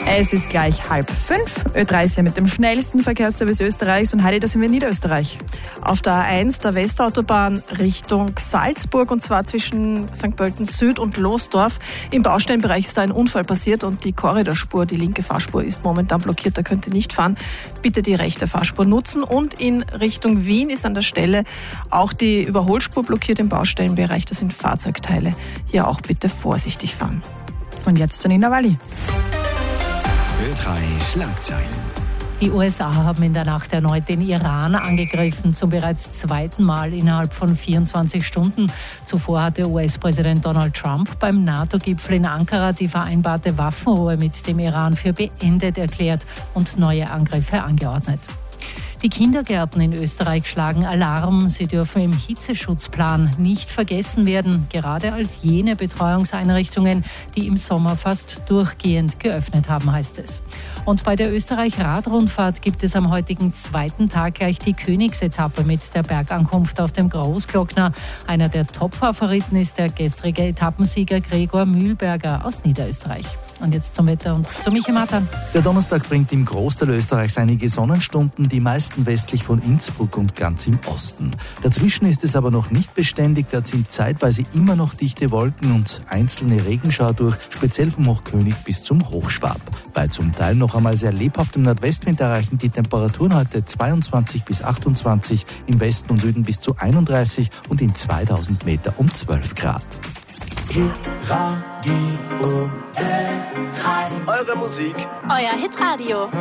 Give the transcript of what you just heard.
Es ist gleich 4:30. Ö3 ist ja mit dem schnellsten Verkehrsservice Österreichs. Und Heidi, da sind wir in Niederösterreich. Auf der A1 der Westautobahn Richtung Salzburg, und zwar zwischen St. Pölten Süd und Losdorf. Im Baustellenbereich ist da ein Unfall passiert und die Korridorspur, die linke Fahrspur, ist momentan blockiert. Da könnt ihr nicht fahren. Bitte die rechte Fahrspur nutzen. Und in Richtung Wien ist an der Stelle auch die Überholspur blockiert im Baustellenbereich. Das sind Fahrzeugteile. Hier auch bitte vorsichtig fahren. Und jetzt zu Nina Walli. Ö3 Schlagzeilen. Die USA haben in der Nacht erneut den Iran angegriffen, zum bereits zweiten Mal innerhalb von 24 Stunden. Zuvor hatte US-Präsident Donald Trump beim NATO-Gipfel in Ankara die vereinbarte Waffenruhe mit dem Iran für beendet erklärt und neue Angriffe angeordnet. Die Kindergärten in Österreich schlagen Alarm. Sie dürfen im Hitzeschutzplan nicht vergessen werden, gerade als jene Betreuungseinrichtungen, die im Sommer fast durchgehend geöffnet haben, heißt es. Und bei der Österreich-Radrundfahrt gibt es am heutigen zweiten Tag gleich die Königsetappe mit der Bergankunft auf dem Großglockner. Einer der Top-Favoriten ist der gestrige Etappensieger Gregor Mühlberger aus Niederösterreich. Und jetzt zum Wetter und zu Michi Matan. Der Donnerstag bringt im Großteil Österreichs einige Sonnenstunden, die meisten westlich von Innsbruck und ganz im Osten. Dazwischen ist es aber noch nicht beständig, da ziehen zeitweise immer noch dichte Wolken und einzelne Regenschauer durch, speziell vom Hochkönig bis zum Hochschwab. Bei zum Teil noch einmal sehr lebhaftem Nordwestwind erreichen die Temperaturen heute 22 bis 28, im Westen und Süden bis zu 31 und in 2000 Meter um 12 Grad. Hitradio Ö3. Eure Musik. Euer Hitradio.